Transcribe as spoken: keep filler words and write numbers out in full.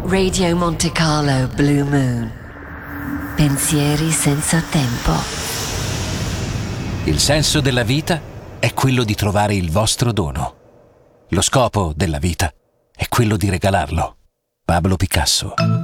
Radio Monte Carlo Blue Moon. Pensieri senza tempo. Il senso della vita è quello di trovare il vostro dono. Lo scopo della vita è quello di regalarlo. Pablo Picasso.